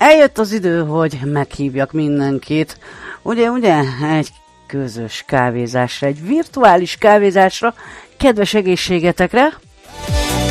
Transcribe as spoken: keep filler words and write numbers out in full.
eljött az idő, hogy meghívjak mindenkit. Ugye, ugye, egy közös kávézásra, egy virtuális kávézásra, kedves egészségetekre.